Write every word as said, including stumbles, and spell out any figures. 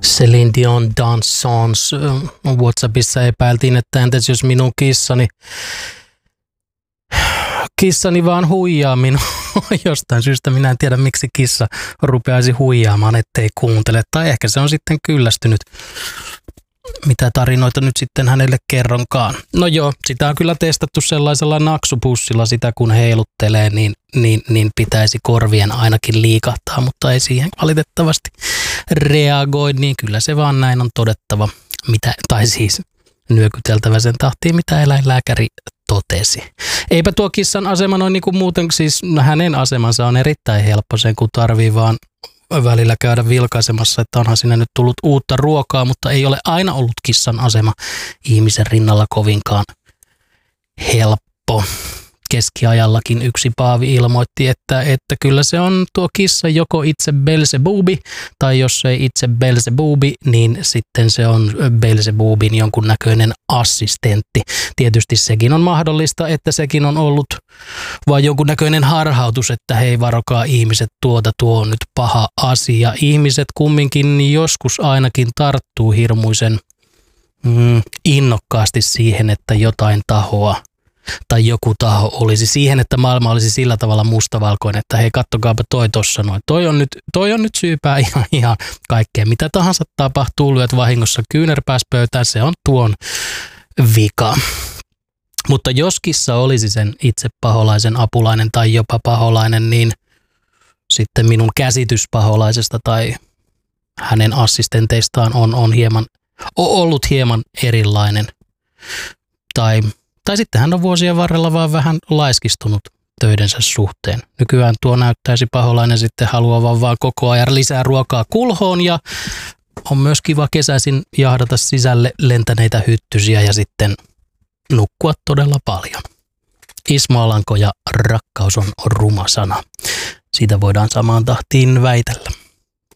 Céline Dion Dansons. WhatsAppissa epäiltiin, että entäs jos minun kissani, kissani vaan huijaa minua. Jostain syystä minä en tiedä, miksi kissa rupeaisi huijaamaan, ettei kuuntele. Tai ehkä se on sitten kyllästynyt, mitä tarinoita nyt sitten hänelle kerronkaan. No joo, sitä on kyllä testattu sellaisella naksupussilla, sitä kun heiluttelee, niin, niin, niin pitäisi korvien ainakin liikahtaa, mutta ei siihen valitettavasti reagoi, niin kyllä se vaan näin on todettava, mitä, tai siis nyökyteltävä sen tahtiin, mitä eläinlääkäri totesi. Eipä tuo kissan asema noin niin kuin muuten, siis hänen asemansa on erittäin helppo sen, kun tarvii vaan välillä käydä vilkaisemassa, että onhan sinne nyt tullut uutta ruokaa, mutta ei ole aina ollut kissan asema ihmisen rinnalla kovinkaan helppo. Keskiajallakin yksi paavi ilmoitti, että, että kyllä se on tuo kissa joko itse Belzebubi, tai jos ei itse Belzebubi, niin sitten se on Belzebubin jonkunnäköinen assistentti. Tietysti sekin on mahdollista, että sekin on ollut vaan jonkunnäköinen harhautus, että hei, varokaa ihmiset, tuota tuo on nyt paha asia. Ihmiset kumminkin joskus ainakin tarttuu hirmuisen mm, innokkaasti siihen, että jotain tahoa tai joku taho olisi siihen, että maailma olisi sillä tavalla mustavalkoinen, että hei, kattokaapa toi tossa noin. Toi on nyt, toi on nyt syypää ihan, ihan kaikkea. Mitä tahansa tapahtuu, lyöt vahingossa kyynärpääs pöytään, se on tuon vika. Mutta jos kissa olisi sen itse paholaisen apulainen tai jopa paholainen, niin sitten minun käsitys paholaisesta tai hänen assistenteistaan on, on hieman, on ollut hieman erilainen. Tai Tai sitten hän on vuosien varrella vaan vähän laiskistunut töidensä suhteen. Nykyään tuo näyttäisi paholainen sitten haluavan vaan koko ajan lisää ruokaa kulhoon ja on myös kiva kesäisin jahdata sisälle lentäneitä hyttysiä ja sitten nukkua todella paljon. Ismo Alanko ja rakkaus on ruma sana. Siitä voidaan samaan tahtiin väitellä.